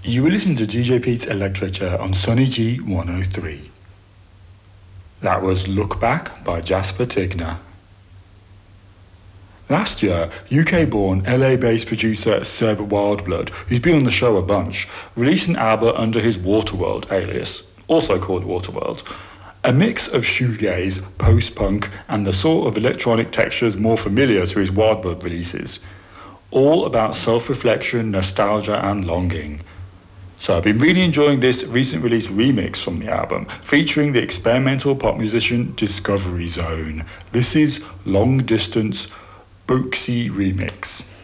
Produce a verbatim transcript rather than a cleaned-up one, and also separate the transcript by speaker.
Speaker 1: You were listening to D J Pete's Electric on Sunny G one oh three. That was Look Back by Jasper Tigner. Last year, U K-born, L A-based producer Seb Wildblood, who's been on the show a bunch, released an album under his Waterworld alias, also called Waterworld. A mix of shoegaze, post-punk, and the sort of electronic textures more familiar to his Wildblood releases. All about self-reflection, nostalgia, and longing. So I've been really enjoying this recent release remix from the album, featuring the experimental pop musician Discovery Zone. This is Long Distance Boxy Remix.